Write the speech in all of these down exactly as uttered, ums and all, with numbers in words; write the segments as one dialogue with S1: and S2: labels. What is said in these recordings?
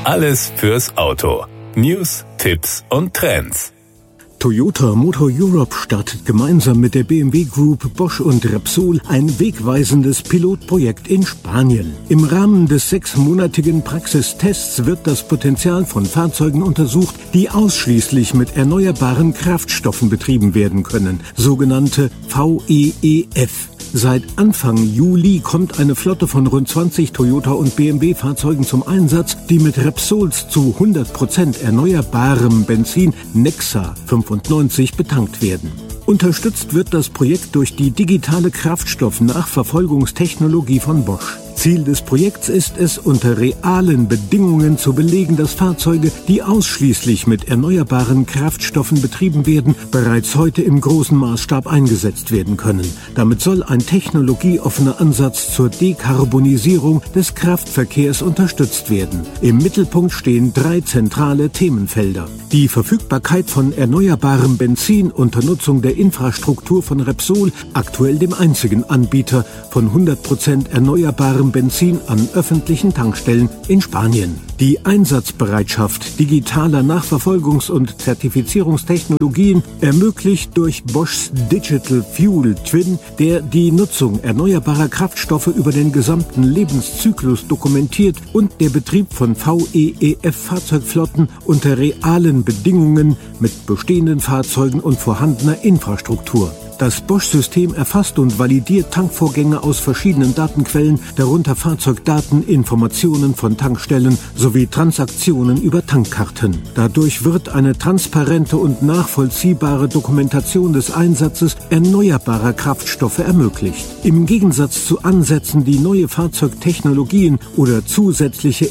S1: Alles fürs Auto. News, Tipps und Trends.
S2: Toyota Motor Europe startet gemeinsam mit der B M W Group, Bosch und Repsol ein wegweisendes Pilotprojekt in Spanien. Im Rahmen des sechsmonatigen Praxistests wird das Potenzial von Fahrzeugen untersucht, die ausschließlich mit erneuerbaren Kraftstoffen betrieben werden können, sogenannte V E E F. Seit Anfang Juli kommt eine Flotte von rund zwanzig Toyota- und B M W-Fahrzeugen zum Einsatz, die mit Repsols zu hundert Prozent erneuerbarem Benzin Nexa fünfundneunzig betankt werden. Unterstützt wird das Projekt durch die digitale Kraftstoffnachverfolgungstechnologie von Bosch. Ziel des Projekts ist es, unter realen Bedingungen zu belegen, dass Fahrzeuge, die ausschließlich mit erneuerbaren Kraftstoffen betrieben werden, bereits heute im großen Maßstab eingesetzt werden können. Damit soll ein technologieoffener Ansatz zur Dekarbonisierung des Kraftverkehrs unterstützt werden. Im Mittelpunkt stehen drei zentrale Themenfelder: die Verfügbarkeit von erneuerbarem Benzin unter Nutzung der Infrastruktur von Repsol, aktuell dem einzigen Anbieter von hundert Prozent erneuerbarem Benzin an öffentlichen Tankstellen in Spanien. Die Einsatzbereitschaft digitaler Nachverfolgungs- und Zertifizierungstechnologien ermöglicht durch Boschs Digital Fuel Twin, der die Nutzung erneuerbarer Kraftstoffe über den gesamten Lebenszyklus dokumentiert, und der Betrieb von V E E F-Fahrzeugflotten unter realen Bedingungen mit bestehenden Fahrzeugen und vorhandener Infrastruktur. Das Bosch-System erfasst und validiert Tankvorgänge aus verschiedenen Datenquellen, darunter Fahrzeugdaten, Informationen von Tankstellen sowie Transaktionen über Tankkarten. Dadurch wird eine transparente und nachvollziehbare Dokumentation des Einsatzes erneuerbarer Kraftstoffe ermöglicht. Im Gegensatz zu Ansätzen, die neue Fahrzeugtechnologien oder zusätzliche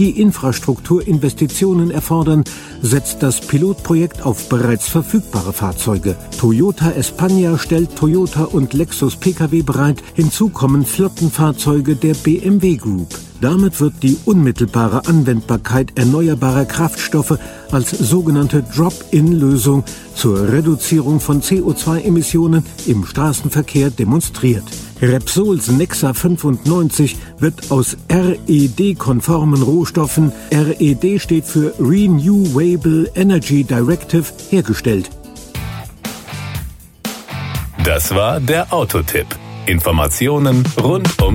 S2: Energieinfrastrukturinvestitionen erfordern, setzt das Pilotprojekt auf bereits verfügbare Fahrzeuge. Toyota España stellt Toyota und Lexus Pkw bereit, hinzu kommen Flottenfahrzeuge der B M W Group. Damit wird die unmittelbare Anwendbarkeit erneuerbarer Kraftstoffe als sogenannte Drop-in-Lösung zur Reduzierung von C O zwei Emissionen im Straßenverkehr demonstriert. Repsols Nexa fünfundneunzig wird aus R E D-konformen Rohstoffen, R E D steht für Renewable Energy Directive, hergestellt.
S1: Das war der Autotipp. Informationen rund um